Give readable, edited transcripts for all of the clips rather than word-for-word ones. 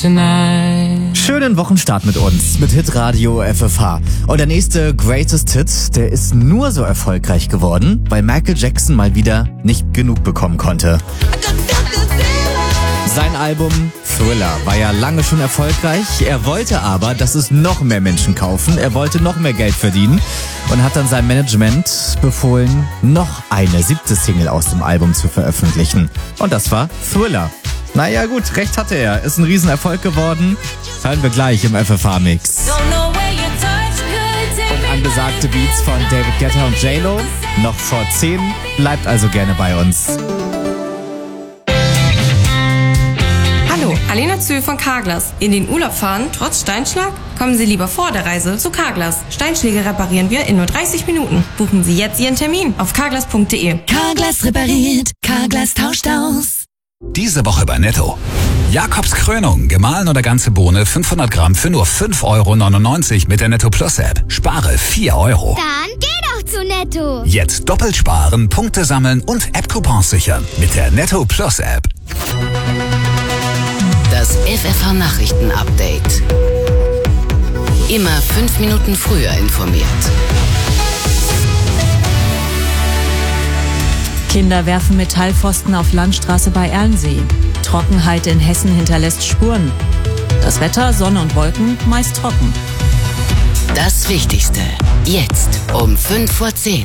tonight. Schönen Wochenstart mit uns, mit Hitradio FFH. Und der nächste Greatest Hit, der ist nur so erfolgreich geworden, weil Michael Jackson mal wieder nicht genug bekommen konnte. Sein Album Thriller war ja lange schon erfolgreich. Er wollte aber, dass es noch mehr Menschen kaufen. Er wollte noch mehr Geld verdienen und hat dann seinem Management befohlen, noch eine 7. Single aus dem Album zu veröffentlichen. Und das war Thriller. Naja gut, recht hatte er. Ist ein Riesenerfolg geworden. Hören wir gleich im FFH-Mix. Und angesagte Beats von David Guetta und J-Lo. Noch vor 10. Bleibt also gerne bei uns. Hallo, Alena Zühl von Carglass. In den Urlaub fahren, trotz Steinschlag? Kommen Sie lieber vor der Reise zu Carglass. Steinschläge reparieren wir in nur 30 Minuten. Buchen Sie jetzt Ihren Termin auf carglass.de. Carglass repariert, Carglass tauscht aus. Diese Woche bei Netto. Jakobs Krönung, gemahlen oder ganze Bohne, 500 Gramm für nur 5,99 € mit der Netto Plus App. Spare 4 €. Dann geh doch zu Netto. Jetzt doppelt sparen, Punkte sammeln und App-Coupons sichern mit der Netto Plus App. Das FFH Nachrichten Update. Immer 5 Minuten früher informiert. Kinder werfen Metallpfosten auf Landstraße bei Erlensee. Trockenheit in Hessen hinterlässt Spuren. Das Wetter, Sonne und Wolken, meist trocken. Das Wichtigste. Jetzt um 5:10 Uhr.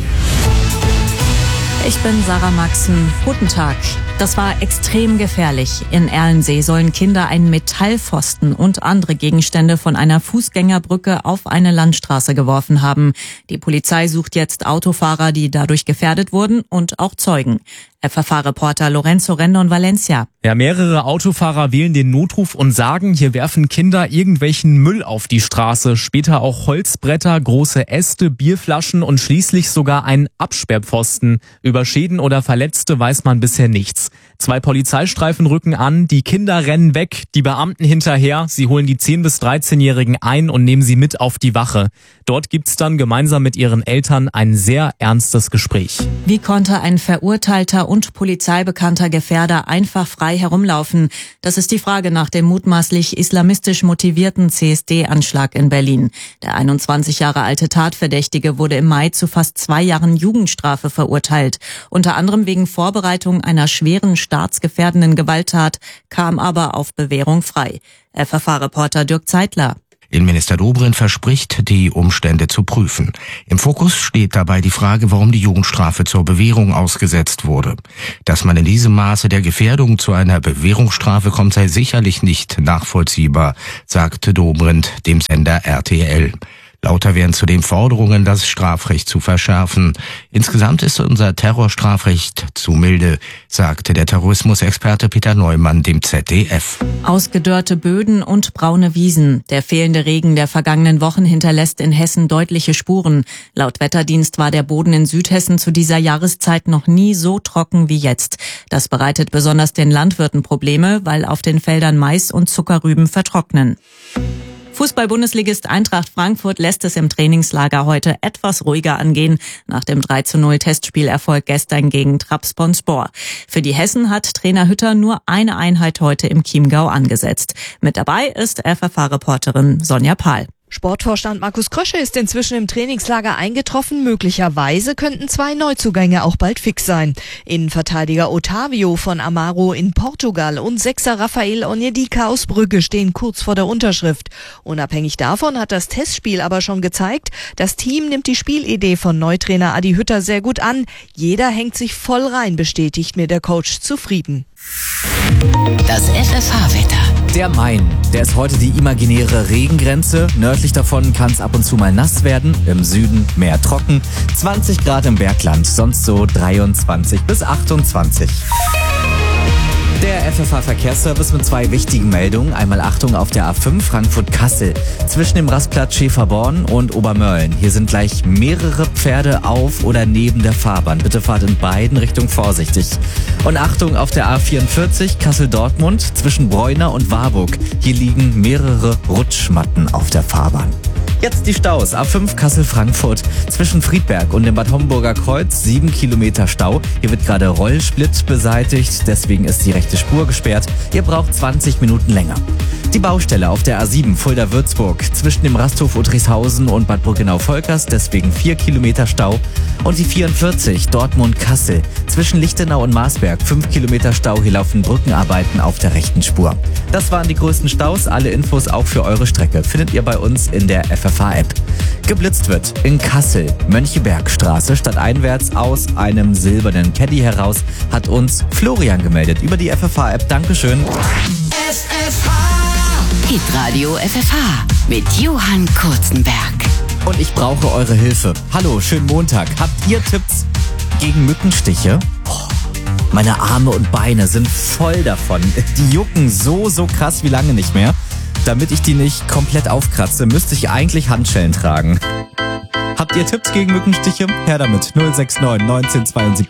Ich bin Sarah Maxen. Guten Tag. Das war extrem gefährlich. In Erlensee sollen Kinder einen Metallpfosten und andere Gegenstände von einer Fußgängerbrücke auf eine Landstraße geworfen haben. Die Polizei sucht jetzt Autofahrer, die dadurch gefährdet wurden, und auch Zeugen. FFH-Reporter Lorenzo Rendon Valencia. Ja, mehrere Autofahrer wählen den Notruf und sagen, hier werfen Kinder irgendwelchen Müll auf die Straße. Später auch Holzbretter, große Äste, Bierflaschen und schließlich sogar einen Absperrpfosten. Über Schäden oder Verletzte weiß man bisher nichts. 2 Polizeistreifen rücken an, die Kinder rennen weg, die Beamten hinterher. Sie holen die 10- bis 13-Jährigen ein und nehmen sie mit auf die Wache. Dort gibt's dann gemeinsam mit ihren Eltern ein sehr ernstes Gespräch. Wie konnte ein verurteilter und polizeibekannter Gefährder einfach frei herumlaufen? Das ist die Frage nach dem mutmaßlich islamistisch motivierten CSD-Anschlag in Berlin. Der 21 Jahre alte Tatverdächtige wurde im Mai zu fast 2 Jahren Jugendstrafe verurteilt. Unter anderem wegen Vorbereitung einer schweren staatsgefährdenden Gewalttat, kam aber auf Bewährung frei. FFH-Reporter Dirk Zeitler. Innenminister Dobrindt verspricht, die Umstände zu prüfen. Im Fokus steht dabei die Frage, warum die Jugendstrafe zur Bewährung ausgesetzt wurde. Dass man in diesem Maße der Gefährdung zu einer Bewährungsstrafe kommt, sei sicherlich nicht nachvollziehbar, sagte Dobrindt dem Sender RTL. Lauter werden zudem Forderungen, das Strafrecht zu verschärfen. Insgesamt ist unser Terrorstrafrecht zu milde, sagte der Terrorismusexperte Peter Neumann dem ZDF. Ausgedörrte Böden und braune Wiesen. Der fehlende Regen der vergangenen Wochen hinterlässt in Hessen deutliche Spuren. Laut Wetterdienst war der Boden in Südhessen zu dieser Jahreszeit noch nie so trocken wie jetzt. Das bereitet besonders den Landwirten Probleme, weil auf den Feldern Mais und Zuckerrüben vertrocknen. Fußball-Bundesligist Eintracht Frankfurt lässt es im Trainingslager heute etwas ruhiger angehen, nach dem 3:0 Testspielerfolg gestern gegen Trabzonspor. Für die Hessen hat Trainer Hütter nur eine Einheit heute im Chiemgau angesetzt. Mit dabei ist FFH-Reporterin Sonja Pahl. Sportvorstand Markus Krösche ist inzwischen im Trainingslager eingetroffen. Möglicherweise könnten 2 Neuzugänge auch bald fix sein. Innenverteidiger Otavio von Amaro in Portugal und Sechser Rafael Onyedika aus Brügge stehen kurz vor der Unterschrift. Unabhängig davon hat das Testspiel aber schon gezeigt, das Team nimmt die Spielidee von Neutrainer Adi Hütter sehr gut an. Jeder hängt sich voll rein, bestätigt mir der Coach zufrieden. Das FFH-Wetter. Der Main, der ist heute die imaginäre Regengrenze. Nördlich davon kann es ab und zu mal nass werden. Im Süden mehr trocken. 20 Grad im Bergland, sonst so 23 bis 28. Der FFH-Verkehrsservice mit 2 wichtigen Meldungen. Einmal Achtung auf der A5 Frankfurt-Kassel. Zwischen dem Rastplatz Schäferborn und Obermörlen. Hier sind gleich mehrere Pferde auf oder neben der Fahrbahn. Bitte fahrt in beiden Richtungen vorsichtig. Und Achtung auf der A44 Kassel-Dortmund zwischen Bräuner und Warburg. Hier liegen mehrere Rutschmatten auf der Fahrbahn. Jetzt die Staus. A5 Kassel-Frankfurt zwischen Friedberg und dem Bad Homburger Kreuz 7 Kilometer Stau. Hier wird gerade Rollsplit beseitigt, deswegen ist die rechte Spur gesperrt. Ihr braucht 20 Minuten länger. Die Baustelle auf der A7 Fulda-Würzburg zwischen dem Rasthof Uttrichshausen und Bad Brückenau-Volkers, deswegen 4 Kilometer Stau. Und die 44 Dortmund-Kassel zwischen Lichtenau und Marsberg, 5 Kilometer Stau. Hier laufen Brückenarbeiten auf der rechten Spur. Das waren die größten Staus. Alle Infos auch für eure Strecke findet ihr bei uns in der FFH-App. Geblitzt wird in Kassel, Mönckebergstraße, stadteinwärts aus einem silbernen Caddy heraus, hat uns Florian gemeldet über die FFH-App. Dankeschön. Hitradio FFH mit Johann Kurzenberg. Und ich brauche eure Hilfe. Hallo, schönen Montag. Habt ihr Tipps gegen Mückenstiche? Meine Arme und Beine sind voll davon. Die jucken so krass wie lange nicht mehr. Damit ich die nicht komplett aufkratze, müsste ich eigentlich Handschellen tragen. Habt ihr Tipps gegen Mückenstiche? Her damit. 069 1972